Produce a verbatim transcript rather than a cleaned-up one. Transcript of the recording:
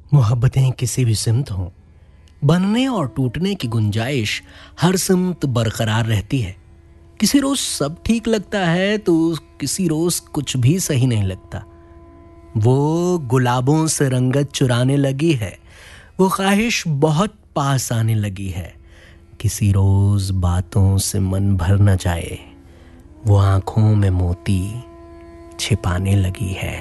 मोहब्बतें किसी भी सिमत हों, बनने और टूटने की गुंजाइश हर सिमत बरकरार रहती है। किसी रोज सब ठीक लगता है तो किसी रोज कुछ भी सही नहीं लगता। वो गुलाबों से रंगत चुराने लगी है, वो ख्वाहिश बहुत पास आने लगी है। किसी रोज बातों से मन भर न जाए, वो आंखों में मोती छिपाने लगी है।